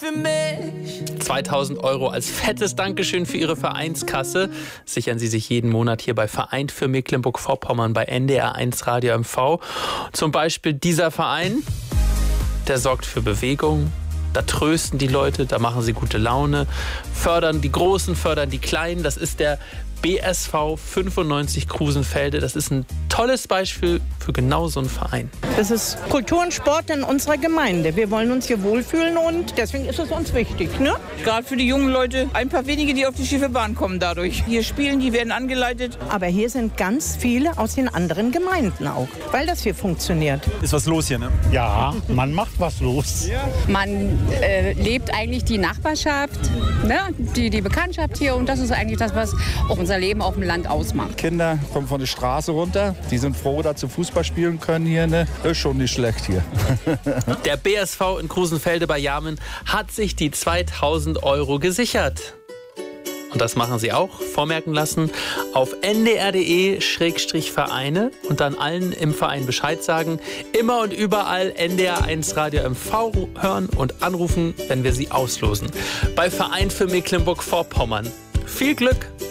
ohne mich. 2.000 € als fettes Dankeschön für Ihre Vereinskasse sichern Sie sich jeden Monat hier bei Verein für Mecklenburg-Vorpommern bei NDR1 Radio MV. Zum Beispiel dieser Verein, der sorgt für Bewegung. Da trösten die Leute, da machen sie gute Laune, fördern die Großen, fördern die Kleinen. Das ist der BSV 95 Krusenfelde. Das ist ein tolles Beispiel für genau so einen Verein. Das ist Kultur und Sport in unserer Gemeinde. Wir wollen uns hier wohlfühlen und deswegen ist es uns wichtig, ne? Gerade für die jungen Leute ein paar wenige, die auf die schiefe Bahn kommen dadurch. Hier spielen, die werden angeleitet. Aber hier sind ganz viele aus den anderen Gemeinden auch, weil das hier funktioniert. Ist was los hier, ne? Ja, man macht was los. Man lebt eigentlich die Nachbarschaft, ne? die Bekanntschaft hier und das ist eigentlich das, was auch unser Leben auf dem Land ausmacht. Kinder kommen von der Straße runter, die sind froh, dass sie Fußball spielen können hier. Ne? Ist schon nicht schlecht hier. Der BSV in Krusenfelde bei Jarmen hat sich die 2.000 € gesichert. Und das machen Sie auch, vormerken lassen, auf ndr.de/Vereine und dann allen im Verein Bescheid sagen. Immer und überall NDR1 Radio MV hören und anrufen, wenn wir Sie auslosen. Bei Verein für Mecklenburg-Vorpommern. Viel Glück!